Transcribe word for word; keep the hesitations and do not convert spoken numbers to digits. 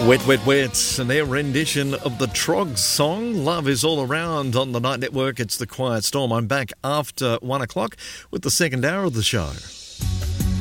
Wet, Wet, Wet, and their rendition of the Trogs song, Love Is All Around on the Night Network. It's The Quiet Storm. I'm back after one o'clock with the second hour of the show.